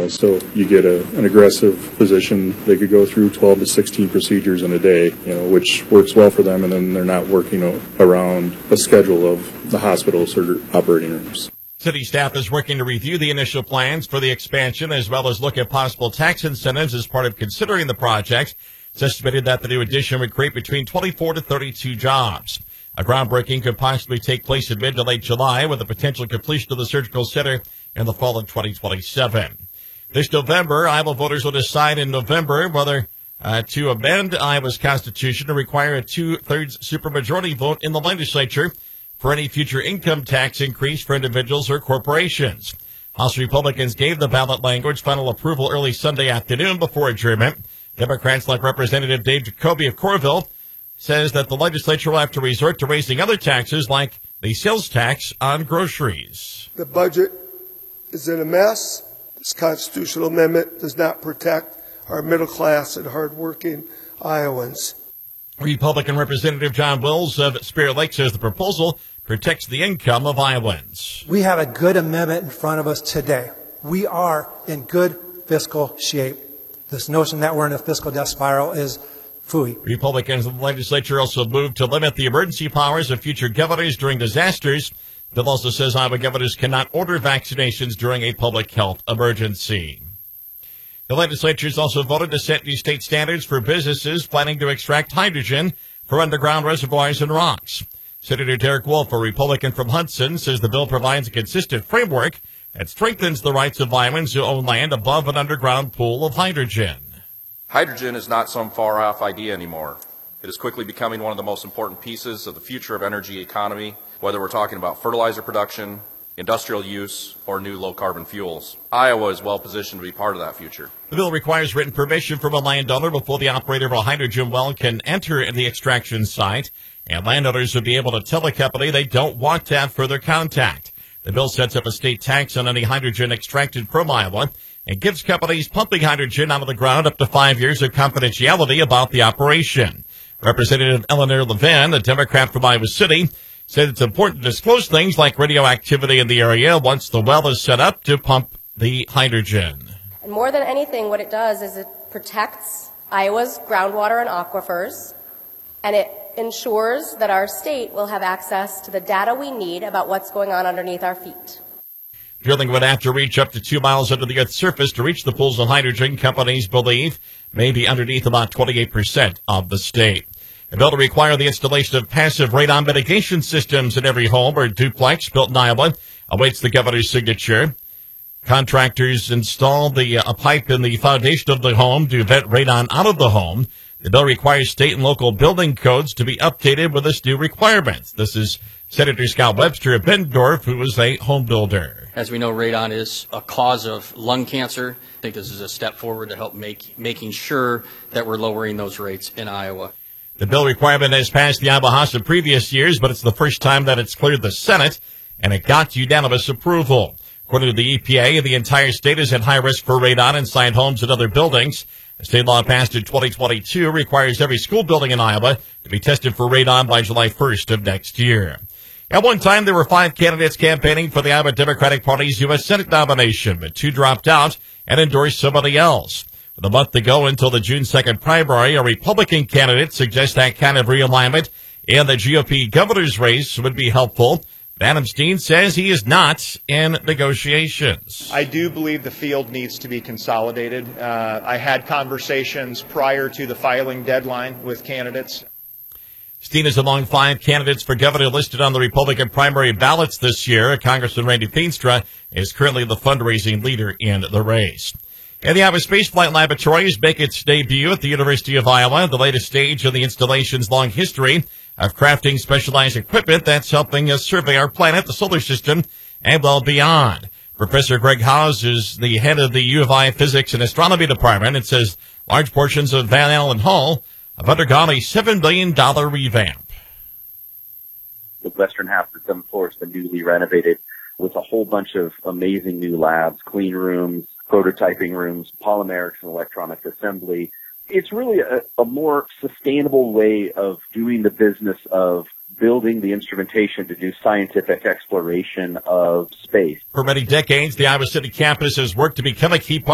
So you get an aggressive physician. They could go through 12 to 16 procedures in a day, which works well for them, and then they're not working around a schedule of the hospitals or operating rooms. City staff is working to review the initial plans for the expansion as well as look at possible tax incentives as part of considering the project. It's estimated that the new addition would create between 24 to 32 jobs. A groundbreaking could possibly take place in mid to late July with the potential completion of the surgical center in the fall of 2027. This November, Iowa voters will decide in November whether to amend Iowa's constitution to require a 2/3 supermajority vote in the legislature for any future income tax increase for individuals or corporations. House Republicans gave the ballot language final approval early Sunday afternoon before adjournment. Democrats like Representative Dave Jacoby of Coralville says that the legislature will have to resort to raising other taxes like the sales tax on groceries. The budget is in a mess. This constitutional amendment does not protect our middle class and hardworking Iowans. Republican Representative John Wills of Spirit Lake says the proposal protects the income of Iowans. We have a good amendment in front of us today. We are in good fiscal shape. This notion that we're in a fiscal death spiral is phooey. Republicans in the legislature also moved to limit the emergency powers of future governors during disasters. The bill also says Iowa governors cannot order vaccinations during a public health emergency. The legislature has also voted to set new state standards for businesses planning to extract hydrogen for underground reservoirs and rocks. Senator Derek Wolf, a Republican from Hudson, says the bill provides a consistent framework that strengthens the rights of Iowans who own land above an underground pool of hydrogen. Hydrogen is not some far-off idea anymore. It is quickly becoming one of the most important pieces of the future of energy economy, whether we're talking about fertilizer production, industrial use, or new low-carbon fuels. Iowa is well positioned to be part of that future. The bill requires written permission from a landowner before the operator of a hydrogen well can enter the extraction site, and landowners would be able to tell the company they don't want to have further contact. The bill sets up a state tax on any hydrogen extracted from Iowa and gives companies pumping hydrogen out of the ground up to 5 years of confidentiality about the operation. Representative Eleanor Levin, a Democrat from Iowa City, said it's important to disclose things like radioactivity in the area once the well is set up to pump the hydrogen. And more than anything, what it does is it protects Iowa's groundwater and aquifers, and it ensures that our state will have access to the data we need about what's going on underneath our feet. Drilling would have to reach up to 2 miles under the Earth's surface to reach the pools of hydrogen companies believe may be underneath about 28% of the state. A bill to require the installation of passive radon mitigation systems in every home or duplex built in Iowa awaits the governor's signature. Contractors install a pipe in the foundation of the home to vent radon out of the home. The bill requires state and local building codes to be updated with this new requirement. This is Senator Scott Webster of Bendorf, who is a home builder. As we know, radon is a cause of lung cancer. I think this is a step forward to help making sure that we're lowering those rates in Iowa. The bill requirement has passed the Iowa House in previous years, but it's the first time that it's cleared the Senate, and it got unanimous approval. According to the EPA, the entire state is at high risk for radon inside homes and other buildings. A state law passed in 2022 requires every school building in Iowa to be tested for radon by July 1st of next year. At one time, there were 5 candidates campaigning for the Iowa Democratic Party's U.S. Senate nomination, but 2 dropped out and endorsed somebody else. With a month to go until the June 2nd primary, a Republican candidate suggests that kind of realignment in the GOP governor's race would be helpful. Adam Steen says he is not in negotiations. I do believe the field needs to be consolidated. I had conversations prior to the filing deadline with candidates. Steen is among 5 candidates for governor listed on the Republican primary ballots this year. Congressman Randy Feenstra is currently the fundraising leader in the race. And the Iowa Space Flight Laboratory is making its debut at the University of Iowa, the latest stage of the installation's long history of crafting specialized equipment that's helping us survey our planet, the solar system, and well beyond. Professor Greg Howes is the head of the U of I Physics and Astronomy Department and says large portions of Van Allen Hall have undergone a $7 billion revamp. The western half of the 7th floor has been newly renovated with a whole bunch of amazing new labs, clean rooms, prototyping rooms, polymerics and electronic assembly. It's really a more sustainable way of doing the business of building the instrumentation to do scientific exploration of space. For many decades, the Iowa City campus has worked to become a key part